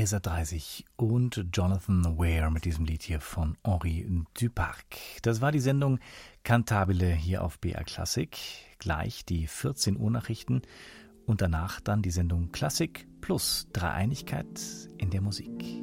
AZ30 und Jonathan Ware mit diesem Lied hier von Henri Duparc. Das war die Sendung Cantabile hier auf BR Klassik. Gleich die 14 Uhr Nachrichten und danach dann die Sendung Klassik plus Dreieinigkeit in der Musik.